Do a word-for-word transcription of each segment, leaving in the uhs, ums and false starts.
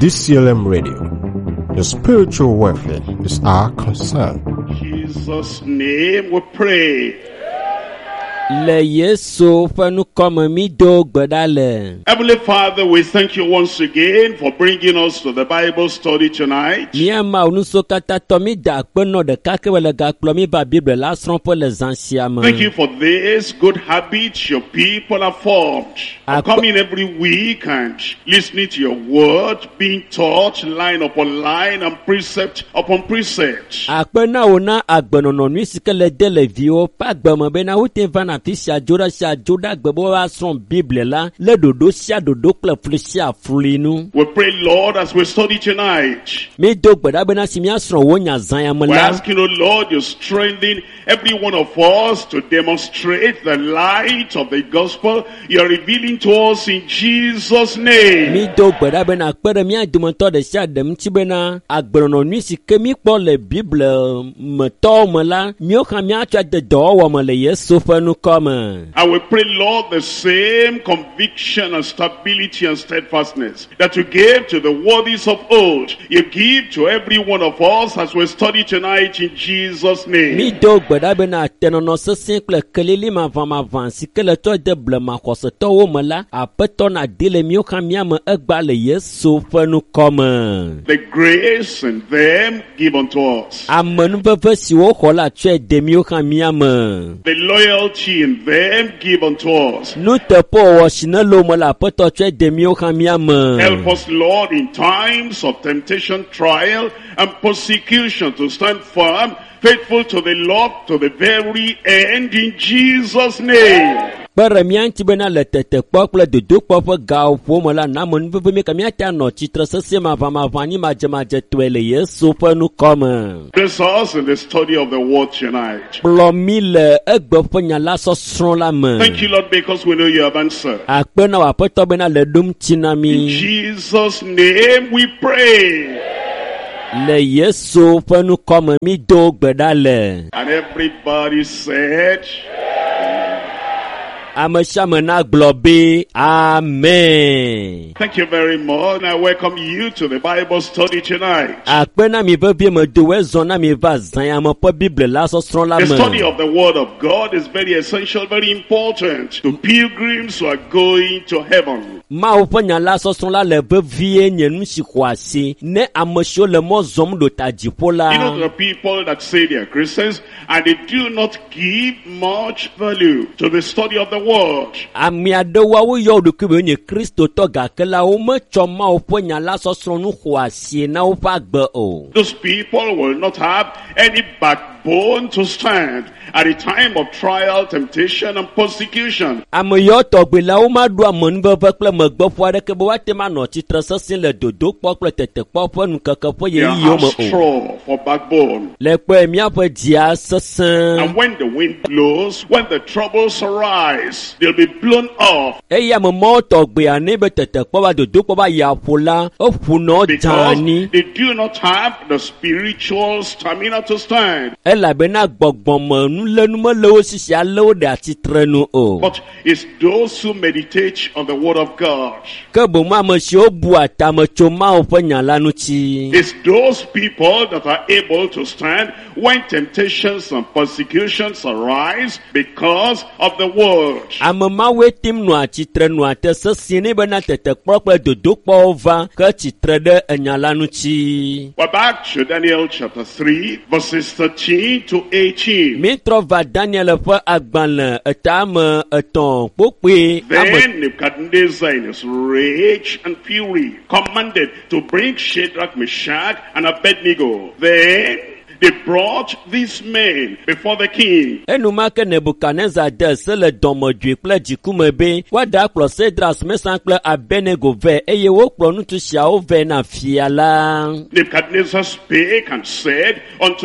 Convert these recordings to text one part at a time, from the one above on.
D C L M Radio. Your spiritual welfare is our concern. In Jesus' name we pray. Le Yesu fanu kome mi do gbedale. Heavenly Father, we thank you once again for bringing us to the Bible study tonight. Miama unuso kata tomi da kpeno de kake wele ga kplomi ba Bible la sron po les anciens. Thank you for this good habit your people have formed. Of coming every week and listening to your word, being taught line upon line and precept upon precept. Akpena ona agbenono nuisikele de le vio pa gbemo be na ute vana fisia joda sia joda gbebo wa sron Bible la le dodo sia dodo kle flusia flinu. We pray, Lord, as we study tonight. Mi do gbeda be na simia sron wonya zanya We're mala. asking, oh Lord, you strengthen every one of us to demonstrate the light of the gospel you're revealing to us in Jesus' name. Mi do gbeda be na kpere mi adumonto de sia dem ti be na agbenono nuisike mi kpo le Bible me to me la mi o kan mi atwa de do wo me le Yesu fanu kome. And we pray, Lord, the same conviction and stability and steadfastness that you gave to the worthies of old, you give to every one of us as we study tonight in Jesus' name. Mi do gbeda be na tenono sesen kle kelili ma van ma van si kele to de ble ma kose to wo me la apeto na dile mi o kan mi ame egba le Yesu fanu kome. The grace and them give unto us. Amenu veve si wo hola tue de mi o kan mi ame. The loyalty in them give unto us. Nu te po wo shine lo me la apeto tue de mi o kan mi ame. Help us, Lord, in times of temptation, trial, and persecution to stand firm, faithful to the Lord to the very end in Jesus' name. Bare mianti bena le tete kpokple dodo kpokpe gawo ƒome la na menu veve mi ka miata no tsitre sese ma va ma va ni ma dze ma dze toe le Yesu ƒe nu kɔme. Bless us in the study of the word tonight. Kplɔ mi le egbe ƒe nya la sɔsrɔ̃ la me. Thank you, Lord, because we know you have answered. Akpe na wò aƒetɔ bena le ɖom tsi na In mi. Jesus' name we pray. Le Yesu ƒe nu kɔme mi do gbe ɖa le. And everybody said, Ame sia ame na gblɔ be amen. thank you very much. I welcome you to the Bible study tonight. Akpe na mi vevie me do ezɔ na mi va zã ame ƒe Bible la sɔsrɔ̃ la The study me. of the Word of God is very essential, very important to pilgrims who are going to heaven. Mawu ƒe nya la sɔsrɔ̃ la le vevie nye nu si xɔ asi ne ame siwo le mɔ zɔm ɖo ta dziƒo You know, there la. are people that say they are Christians and they do not give much value to the study of the Word. Ame aɖewo woyɔ wo ɖokui be wonye kristotɔ gake la wometsɔ Mawu ƒe nya la sɔsrɔ̃ nu xɔ asi na woƒe agbe o. Those people will not have any backbone to stand at a time of trial, temptation, and persecution. Ame yawo tɔgbe la womaɖo amenuveve kple megbeƒo aɖeke be woate ma nɔ tsitre sesẽ le dodokpɔ kple tetekpɔ ƒe nukeke ƒe They yeyiwo have me o. straw for backbone. Le kpe míaƒe dzia sesẽ. And when the wind blows, when the troubles arise, they'll be blown off Eye ame mawo tɔgbea ne be tetekpɔ va dodokpɔ va yi aƒo la eƒu nɔ because dzani. they do not have the spiritual stamina to stand. Elabena gbɔgbɔme nulenu mele wo sisi ale wo ɖe atsitre nu o. But it's those who meditate on the Word of God. Ke bomo ame siwo bu atame tso Mawu ƒe nya la ŋuti. It's those people that are able to stand when temptations and persecutions arise because of the Word. Ame mawoe tim nɔa tsitre nɔa te sesĩe ne bena tetekpɔ kple dodokpɔwo va ke tsitre ɖe enya la ŋuti. We're back to Daniel chapter three, verses thirteen to eighteen. Mítrɔ va Daniel ƒe agbalẽ etame etɔ̃ kpokpoe ame Then Nebuchadnezzar in his rage and fury commanded to bring Shadrach, Meshach, and Abednego. Then they brought these men before the king. enumake Nebukadnezar de se le dɔmedzoe kple dzikume be woaɖe akplɔ Sedras, Mesak kple Abednego vɛ eye wokplɔ nutu siawo vɛ na fia la. Nebuchadnezzar spake and said unto them,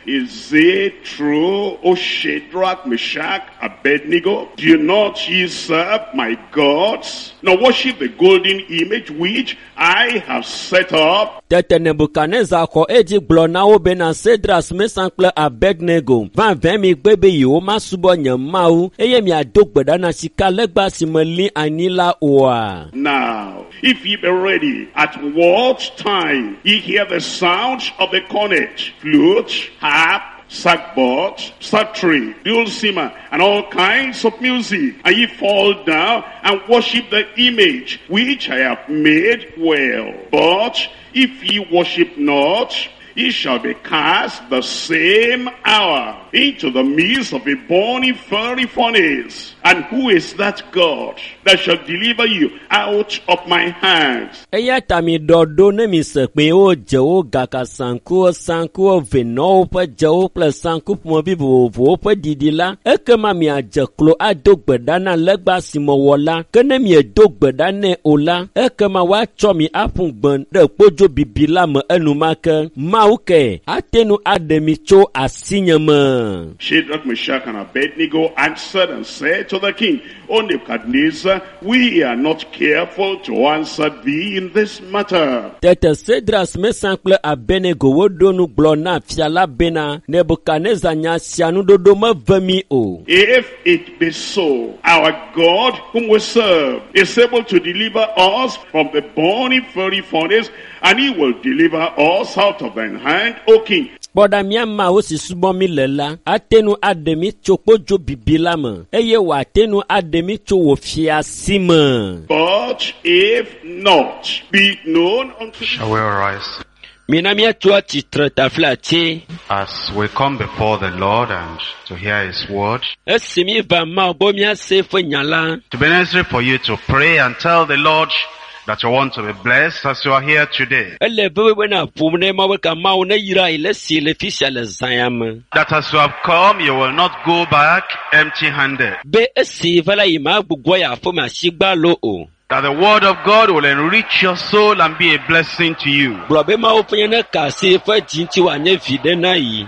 Is it true, O Shadrach, Meshach, Abednego? Do not ye serve my gods, nor worship the golden image which I have set up? Tete Nebuchadnezzar ko eji gblɔ na wo bena Sedras, Mesan kple Abednego va vɛ mi gbe be yewo ma subɔ nye mawu eye miado gbe ɖa na sika legba si me li anyi la oa. Now, if ye be ready, at what time ye hear the sound of the cornet, flute, harp, sackbut, psaltery, dulcimer, and all kinds of music, and ye fall down and worship the image which I have made, well. But if ye worship not, ye shall be cast the same hour into the midst of a burning fiery furnace. And who is that God that shall deliver you out of my hands? Eya ta mi dɔdo ne mi se pe wo dze wo gaka sankuwo sankuwo venɔwo ƒe dzewo kple sanku ƒomevi vovovowo ƒe didi la, ekema miadze klo ado gbe ɖa na legba si me wɔ la, ke ne miedo gbe ɖa nɛ o la, ekema woatsɔ mi aƒu gbe ɖe kpodzo bibi la me enumake. Mawu ke ate nu aɖe mi tso asinye me. Shadrach, Meshach, and Abednego answered and said to the king, O Nebuchadnezzar, we are not careful to answer thee in this matter. Tete Sedras, Mesan kple Abednego woɖo nu gblɔ na fia la bena Nebuchadnezzar nya sia nuɖoɖo meve mi o. If it be so, our God whom we serve is able to deliver us from the burning fiery furnace, and he will deliver us out of thine hand, O king. Kpɔɖa mía mawo si subɔ mi le la, ate nu aɖe mi tso kpodzo bibi la me, eye wòate nu aɖe mi tso wò fiasi me. But if not, be it known unto Shall we arise Mina míatso atsitre tafla tse. as we come before the Lord and to hear His word? Esi mi va ma bo míase ƒe nya la. To be necessary for you to pray and tell the Lord that you want to be blessed as you are here today. Ele bebe na ƒom ne mawo ka mawo ne yra yi le si le fi sia le zãya me. That as you have come, you will not go back empty-handed. Be esi va la yi ma gbogbo ya fo ma sigba lo o. That the word of God will enrich your soul and be a blessing to you. Gblɔ be mawo ƒe nya ne ka si ƒe dzintsi wòanye vi ɖe na yi.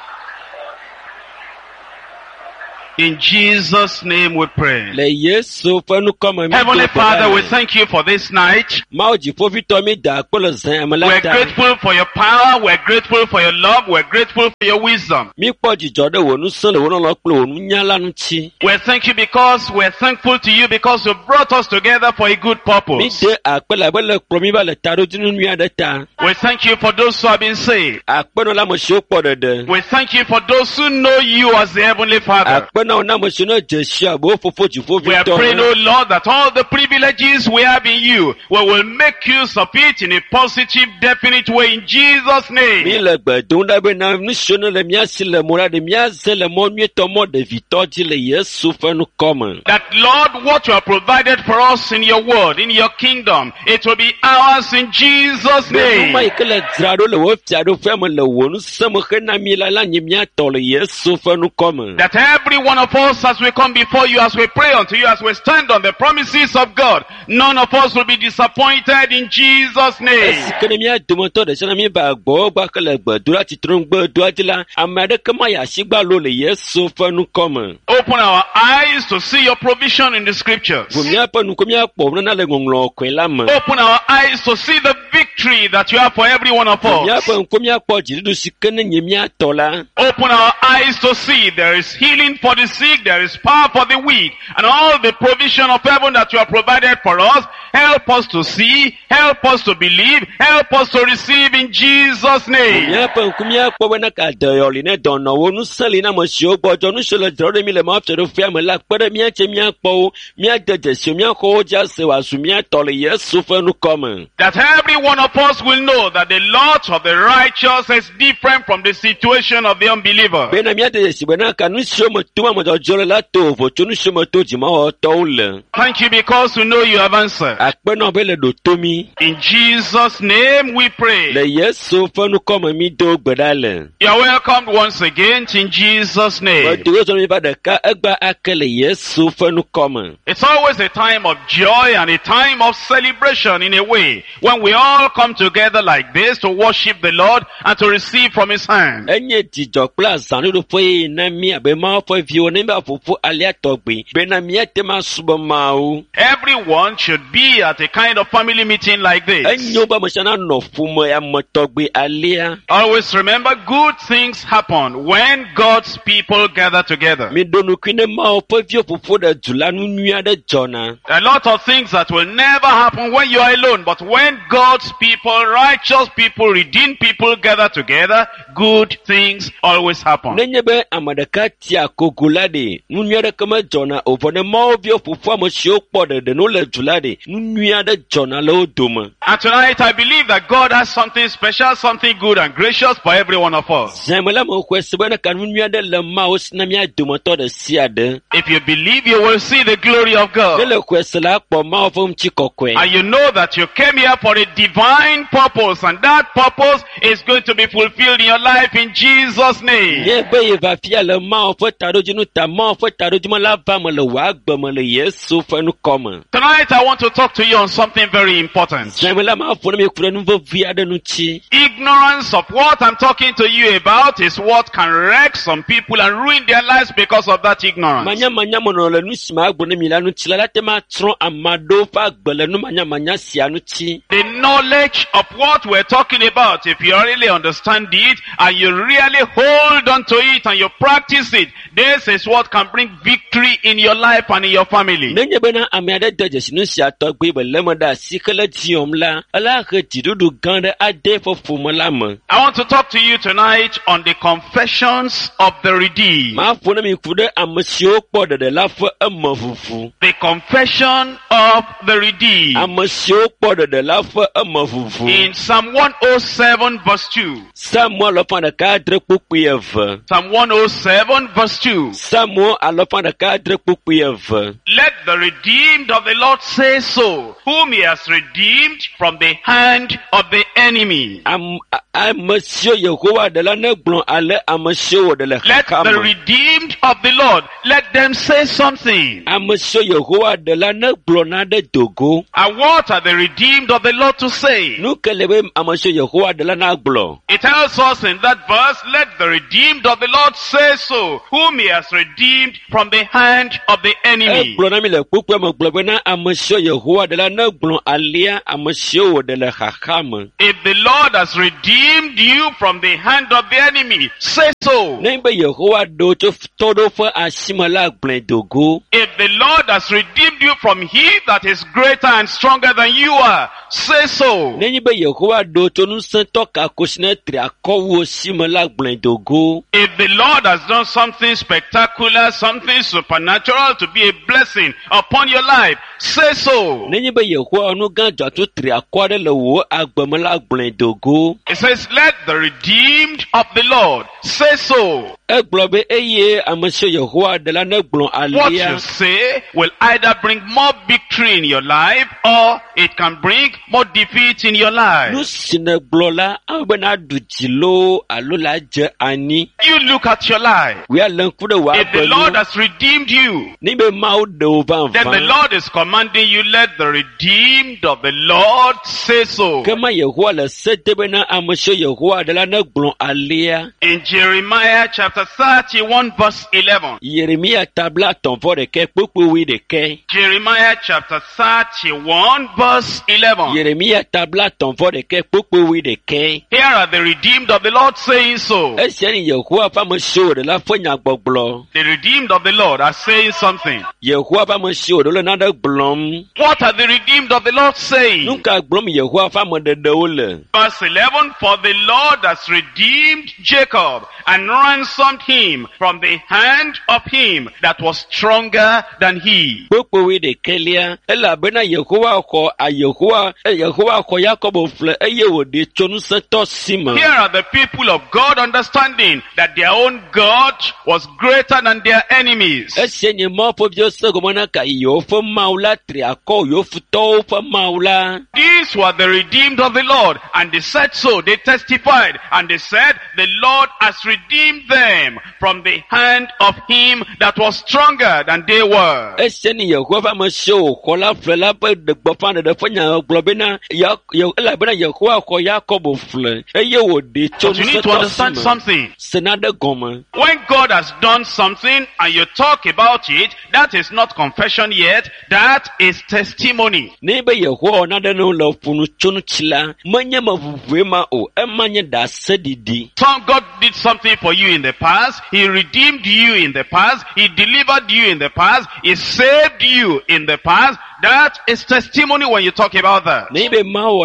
In Jesus' name we pray. Le Yesu ƒe nukɔme mi. Heavenly Father, we thank you for this night. Mawo dziƒoʋĩtɔ mi da akpɔ le zãya me la We're ta. grateful for your power. We're grateful for your love. We're grateful for your wisdom. Mi kpɔ dzidzɔ ɖe wò nusẽ le wò lɔlɔ kple wò nunya la ŋuti. We thank you because we're thankful to you because you brought us together for a good Mi purpose. de akpe le abe le kplɔ mi va le taɖodinu nyui aɖe ta. We thank you for those who have been saved. Akpenɔ la ame siwo kpɔ ɖeɖe. We thank you for those who know you as the Heavenly Father. Akpenɔ na ame siwo ne dze si abe wo fofo We are praying, dziƒoʋĩtɔ. oh Lord, that all the privileges we have in you, we will make use of it in a positive, definite way in Jesus' Mi name. le gbe dom ɖa be na nu siwo ne le mía si le mo la ɖe míaze le mɔ nyuietɔ mɔ ɖevitɔ dzi le Yesu ƒe nukɔme. That Lord, what you have provided for us in your word, in your kingdom, it will be ours in Jesus' Be nu ma name. yi ke le dzra ɖo le wo fiaɖoƒe me le wò nusẽ me xe na mi la la nye míatɔ le Yesu ƒe nukɔme. That every one of us, as we come before you, as we pray unto you, as we stand on the promises of God, none of us will be disappointed in Jesus' name. Esi ke ne mía dometɔ ɖe sia ɖe mi ba gbɔwo gbɔ ke le gbedoa tsitre gbedoa dzi la, ame aɖeke ma yi asigba lo le Yesu ƒe nukɔme. Open our eyes to see your provision in the scriptures. Vo míaƒe nuku míakpɔ nena le ŋɔŋlɔ kɔe la me. Open our eyes to see the victory that you have for every one of Vo us. míaƒe ŋku míakpɔ dziɖuɖu si ke ne nye míatɔ la. Open our eyes to see there is healing for the sick, there is power for the weak, and all the provision of heaven that you have provided for us. Help us to see, help us to believe, help us to receive in Jesus' name. Míaƒe ŋku míakpɔ bena ka dɔyɔli ne dɔnɔwo nusẽ li na ame siwo gbɔdzɔ nu siwo le dzɔ ɖe mi le mawufiaɖoƒea me la kpe ɖe míatse míakpɔwo míade dzesiwo míaxɔ wo dzi ase wòazu míatɔ le Yesu ƒe nukɔme. That every one of us will know that the lot of the righteous is different from the situation of the unbeliever. Bena míade dzesi bena ka nu siwo me tom ame dzɔdzɔ le la to vo tso nu siwo me to dzimawɔtɔwo le. Thank you because we know you have answered. Akpenɔ be le ɖo to mi. In Jesus' name we pray. Le Yesu ƒe nukɔme mi do gbe ɖa le. You are welcomed once again in Jesus' name. Medo zɔ mi va ɖeka egba ake le Yesu ƒe nukɔme. It's always a time of joy and a time of celebration in a way when we all come together like this to worship the Lord and to receive from his hand. Enye dzidzɔ kple azãnuɖu ƒe na mí abe Mawu ƒe viwo ne mía ƒoƒu alea tɔgbi bena míate ma subɔ Mawu. Everyone should be at a kind of family meeting like this. Enyo be ame sia nanɔ ƒume ya me tɔgbi alea. Always remember, good things happen when God's people gather together. Mi ɖo nukui ne Mawu ƒe viwo ƒoƒu ɖe du la nu nyui aɖe dzɔna. A lot of things that will never happen when you are alone, but when God's people, righteous people, redeemed people gather together, good things always happen. Nenye be ame ɖeka tia kogo la ɖe, nu nyui aɖeke me dzɔna o, vɔ ne Mawu viwo ƒoƒu ame siwo kpɔ ɖeɖe no le du la ɖe, nu nyui aɖe dzɔna le wo dome. And tonight I believe that God has something special, something good and gracious for every one of us. Zãme la me xɔe se be ne ka nu nyui aɖe le Mawu si na mía dometɔ ɖe sia ɖe. If you believe, you will see the glory of Ne God. le xɔe se la akpɔ Mawu ƒe ŋutikɔkɔe. And you know that you came here for a divine purpose, and that purpose is going to be fulfilled in your life in Jesus' name. Nye be ye va fia le Mawu ƒe taɖodzinu ta Mawu ƒe taɖodzinu la va me le wò agbe me le Yesu ƒe nukɔme. Tonight I want to talk to you on something very important. Zãme la ma ƒo ne mi ku ɖe nu vevi aɖe ŋuti. Ignorance of what I'm talking to you about is what can wreck some people and ruin their lives because of that ignorance. Manyamanya menɔ le nu si ma agblɔ ne mi la ŋuti la, la te ma trɔ ame aɖewo ƒe agbe le nu manyamanya sia ŋuti. The knowledge of what we're talking about, if you really understand it and you really hold on to it and you practice it, this is what can bring victory in your life and in your family. Nenye bena ame aɖe de dzesi nu sia tɔgbi be le me ɖe asi ke le dziɔm la, ela he dziɖuɖu gã ɖe ade ƒe ƒome la me. I want to talk to you tonight on the confessions of the redeemed. Ma ƒo ne mi ku ɖe ame siwo kpɔ ɖeɖe la ƒe eme ʋuʋu. The confession of the redeemed. Ame siwo kpɔ ɖeɖe la ƒe eme ʋuʋu. In Psalm one oh seven verse two. Samuel alɔfa ɖeka adre kpukpui eve. Psalm one oh seven verse two. Samuel alɔfa ɖeka adre kpukpui eve. Let the redeemed of the Lord say so, whom he has redeemed from the hand of the enemy. Am ame siwo Yehowa ɖe la ne gblɔ ale ame siwo wòɖe le Let xaxa the me. redeemed of the Lord, let them say something. Ame siwo Yehowa ɖe la ne gblɔ na ɖe dogo. And what are the redeemed of the Lord to say? Nu ke le be ame siwo Yehowa ɖe la na gblɔ. It tells us in that verse, let the redeemed of the Lord say so, whom he has redeemed from the hand of the enemy. Egblɔ na mi le kpukpua me gblɔ be na ame siwo Yehowa ɖe la ne gblɔ alea ame siwo wòɖe le xaxa me. If the Lord has redeemed you from the hand of the enemy, say so. Ne be Yehowa ɖo tso tɔ ɖo ƒe asi me la gblɔe dogo. If the Lord has redeemed you from he that is greater and stronger than you are, say so. Nenye be Yehowa ɖo tso ŋusẽtɔ kakosi ne tri akɔwu si me la gblɔe dogo. If the Lord has done something spectacular, something supernatural to be a blessing upon your life, say so. Nenye be Yehowa nu gã dzɔatso tri akɔ aɖe le wò agbe me la gblɔe dogo. It says, let the redeemed of the Lord say so. Egblɔ be eye ame siwo Yehowa ɖe la ne gblɔ What alea. you say will either bring more victory in your life or it can bring more defeat in your Nu life. si ne gblɔ la, ame be na ɖu dzi loo alo la dze anyi. You look at your life. Wòa le ŋku ɖe wò If the agbe Lord nu. has redeemed you, Ni be Mawu ɖe wò then the vavã. Lord is commanding you, let the redeemed of the Lord say so. Ke ma Yehowa le se de be na ame siwo Yehowa ɖe la ne gblɔ alea. In Jeremiah chapter thirty-one verse eleven. Yeremia tabla tɔnvɔ ɖeke kpukpuwi ɖeke. Jeremiah chapter thirty-one verse eleven. Yeremia tabla tɔnvɔ ɖeke kpukpuwi ɖeke. Here are the redeemed of the Lord saying so. Esia ni Yehowa ƒe ame siwo ɖe la ƒe nyagbɔgblɔ. The redeemed of the Lord are saying something. Yehowa ƒe ame siwo ɖe le nane gblɔm. What are the redeemed of the Lord saying? Nu ka gblɔm Yehowa ƒe ame ɖeɖewo le. Verse eleven, for the Lord has redeemed Jacob and ransomed him from the hand of him that was stronger than he. Kpukpuwi ɖekelia, elabena Yehowa xɔ Yehowa Yehowa xɔ Yakobo ƒle eye wòɖe tso ŋusẽtɔ si me. Here are the people of God understanding that their own God was greater than their enemies. Esia nye Mawu ƒe viwo se gɔme na ka yewo ƒe Mawu la tri akɔ yewo futɔwo ƒe Mawu la. These were the redeemed of the Lord, and they said so, they testified, and they said, the Lord has redeemed them from the hand of him that was stronger than they were. Ese ni Yehowa ma show kola flela pe de gbofa de fanya globena ya ya la bena Yehowa ko Jacob fle. Eye wo de But you need to understand something. Senade goma. When God has done something and you talk about it, that is not confession yet, that is testimony. Nebe Yehowa na de no lo funu chunu chila. Manye ma vuvema o emanye da sedidi. Some God did something for you in the past. He redeemed you in the past. He delivered you in the past. He saved you in the past. That is testimony when you talk about that. Nebe ma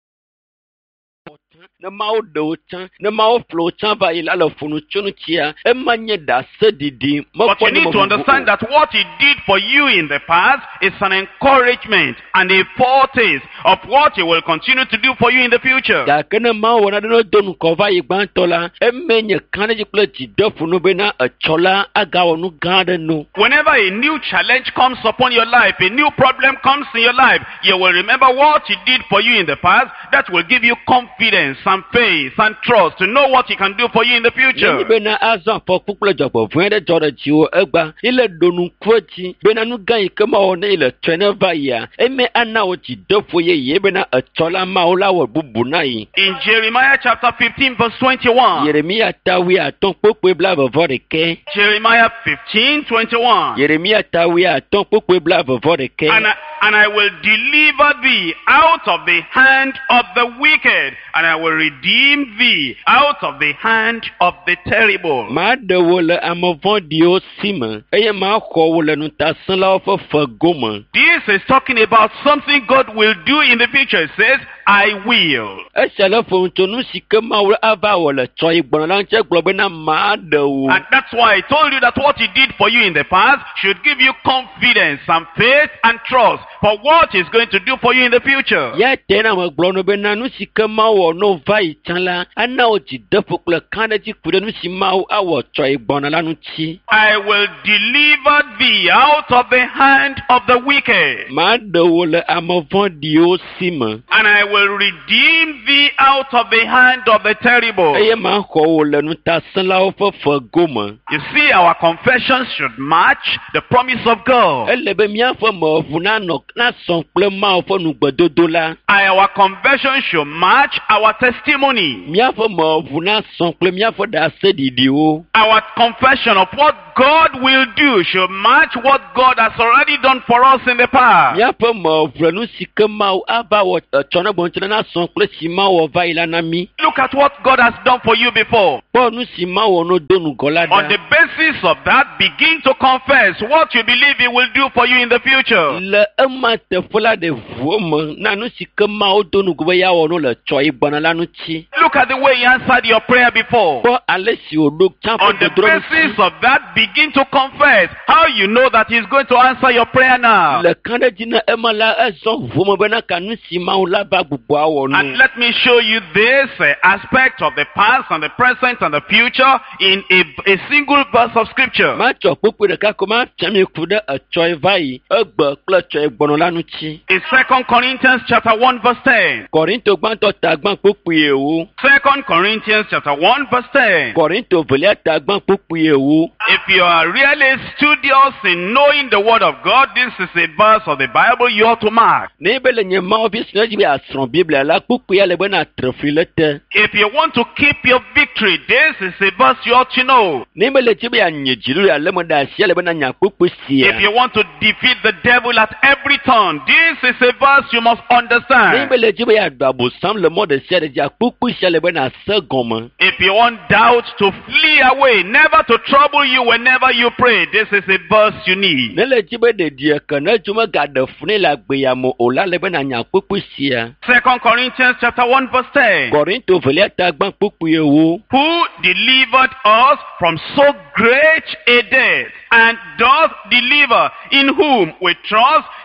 na mau do chan na mau flow chan va ila lo funu chunu chia emanye da sedidi. But you need to understand that what he did for you in the past is an encouragement and a foretaste of what he will continue to do for you in the future. Da kana mau na do don ko va igban tola emenye kanaji pleti do funu bena a chola aga wonu gada no. Whenever a new challenge comes upon your life, a new problem comes in your life, you will remember what he did for you in the past. That will give you confidence and faith and trust to know what he can do for you in the future. Ni bena azan for kukule jopo vende jore jiwo egba ile donu kweti bena nu gan ikema one ile twene vaya eme ana oti dofo ye ye bena atola maula wo bubuna yi. In Jeremiah chapter fifteen verse twenty-one. Jeremiah tawi aton popo bla voreke. Jeremiah fifteen twenty-one. Jeremiah tawi aton popo bla voreke. And I, and I will deliver thee out of the hand of the wicked, and I will redeem thee out of the hand of the terrible. Ma de wole amovon dio sima. Eye ma ko wole nu tasla of fagoma. This is talking about something God will do in the future. It says, I will. E sele fo ntonu sike ma wole ava wole choi gbon la nche globe na ma de wo. And that's why I told you that what he did for you in the past should give you confidence and faith and trust for what he's going to do for you in the future. Ya tena ma gbon be na nu sike ma wo no vai chanla ana o ji defo kle kanaji kude nu si ma wo awo choi gbon la nu chi. I will deliver thee out of the hand of the wicked. Ma de wole amovon dio sima. And I will redeem thee out of the hand of the terrible. Eye ma ko wole nu tasla of fagoma. You see, our confessions should match the promise of God. Elebe mia fo mo vuna no na son ple ma fo nu gbedodo la. And our confession should match our testimony. Mia fo mo vuna son ple mia fo da sedidi o. Our confession of what God will do should match what God has already done for us in the past. Mia fo mo vrenu sike ma aba wo chona bonchana na son ple si ma wo va ila na mi. Look at what God has done for you before. Po nu si ma wo no donu golada. On the basis of that, begin to confess what you believe he will do for you in the future. Le ema te fola de vuoma na nu sike ma o donu go ya wo no le choi bona la nu chi. Look at the way he answered your prayer before. Po alesi o look chan On the basis of that, begin to confess how you know that he's going to answer your prayer now. Le kande jina ema la ezon vuoma bena kanu si ma o la ba gbugbo awo nu. And let me show you this uh, aspect of the past and the present and the future in a, a single verse of scripture. Ma cho popo de ka ko ma chami kude a choi vai egbe kle choi gbono la nu chi. In Second Corinthians chapter one verse ten. Korinto gban to ta gban popo ye o. Second Corinthians chapter one verse ten. Korinto vele ta gban popo ye o. If you are really studious in knowing the word of God, this is a verse of the Bible you ought to mark. Ne bele nye ma obi sinaji bi asron Bible la popo ya le bena trefilete. If you want to keep your victory, this is a verse you ought to know. Ne bele chibi ya nye jilu ya le mo da sia le bena nya popo sia. If you want to defeat the devil at every turn, this is a verse you must Ne understand. bele chibi ya dabo sam le mo de sia de ja popo sia le bena se goma. If you want doubt to flee away, never to trouble you whenever you pray, this is a verse you need. Ne le chibi de die kana juma ga de fune la gbe ya mo o la le bena nya popo sia. Second Corinthians chapter one verse ten. Korinto vele ta gban popo ye o. Who delivered us from so great a death, and doth deliver, in whom we trust,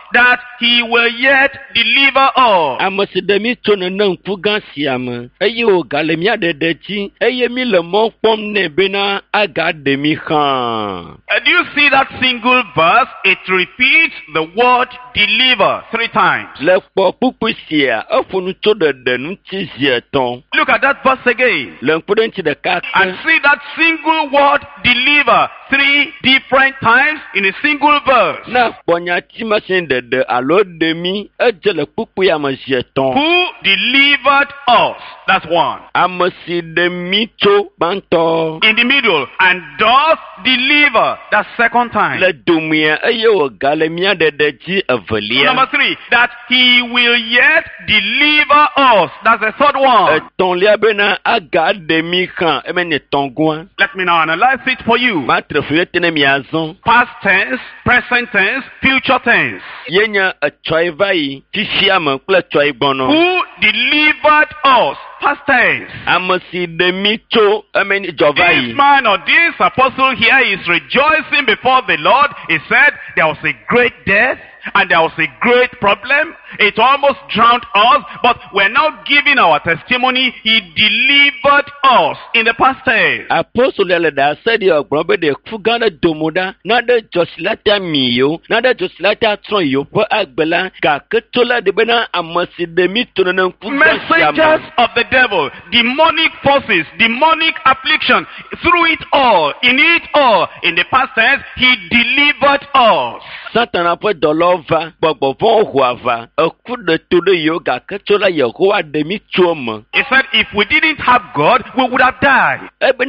that he will yet deliver us. Amosidemi tone na nkuga siama. Eye o galemia dedechi. Eye mi le mo pom ne bena agademi khan. And you see that single verse? It repeats the word deliver three times. Le po pupusia afunu to de denu tizia ton. Look at that verse again. Le nkudenchi de kat. And see that single word deliver three different times in a single verse. Na ponya timasin de de alo demi ejele pupuya masieton. Who delivered us? That's one. Amosidemi to banto. In the middle. And does deliver. That's second time. Le dumia eye o galemia dedechi avelia. Number three. That he will yet deliver us. That's the third one. Ton lia bena agademi khan emene tongwa. Let me now analyze it for you. Matre fuyetene miazon. Past tense, present tense, future tense. Yenya a choivai tishiama kule choibono. Who delivered us? Past tense. Amosidemi to emene jovai. This man or this apostle here is rejoicing before the Lord. He said there was a great death and there was a great problem. It almost drowned us, but we're now giving our testimony. He delivered us in the past tense. Apostle Eleda said your brother de Fugana Domoda, nada Joslata Mio, nada Joslata Troyo, for Agbela, Kakatola de Bena, Amosidemi to the messengers of the devil, demonic forces, demonic affliction, through it all, in it all, in the past tense, he delivered us. Satan apwe dolova, bobo von huava, a coup de to the yoga, katola yoga demi chum. He said, if we didn't have God, we would have died. If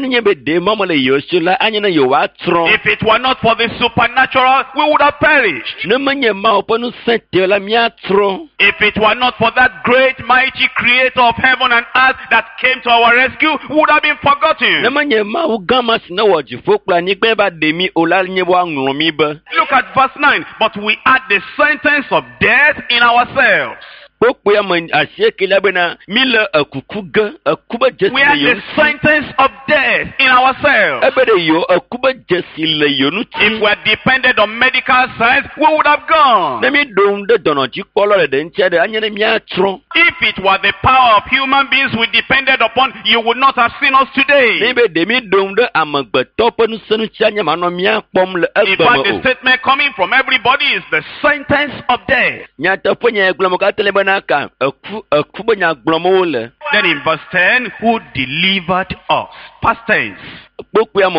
it were not for the supernatural, we would have perished. If it were not for that great mighty creator of heaven and earth that came to our rescue, we would have been forgotten. Look at verse nine. But we had the sentence of death in ourselves. We are the sentence of death in ourselves. If we are dependent on medical science, we would have gone. If it were the power of human beings we depended upon, you would not have seen us today. In fact, the statement coming from everybody is the sentence of death. Then in verse ten, who delivered us? Past tense. That's a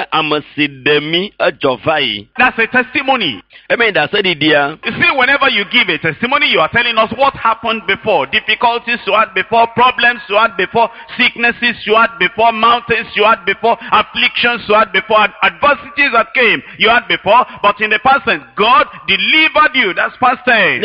testimony. You see, whenever you give a testimony, you are telling us what happened before. Difficulties you had before, problems you had before, sicknesses you had before, mountains you had before, afflictions you had before, adversities that came you had before. But in the past tense, God delivered you. That's past tense.